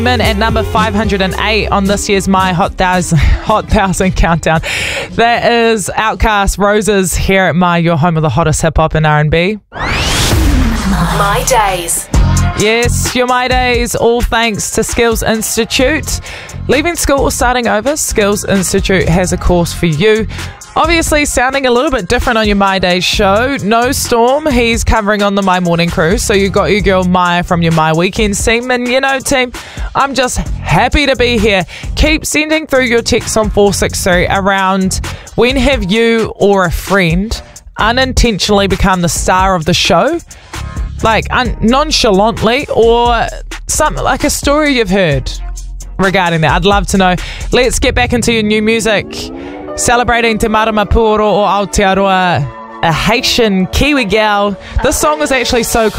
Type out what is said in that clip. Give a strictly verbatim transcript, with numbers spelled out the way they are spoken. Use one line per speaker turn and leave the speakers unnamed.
At number five hundred eight on this year's My Hot Thousand, Hot Thousand Countdown. That is Outcast Roses here at My, your home of the hottest hip hop and R and B.
My Days.
Yes, your My Days, all thanks to Skills Institute. Leaving school or starting over, Skills Institute has a course for you. Obviously, sounding a little bit different on your My Days show. No Storm, he's covering on the My Morning Crew. So you got your girl Maya from your My Weekends team. And you know, team, I'm just happy to be here. Keep sending through your texts on four six three around when have you or a friend unintentionally become the star of the show? Like un- nonchalantly, or something like a story you've heard regarding that. I'd love to know. Let's get back into your new music. Celebrating Te Marama Puoro o Aotearoa, a Haitian Kiwi gal. This song is actually so cool.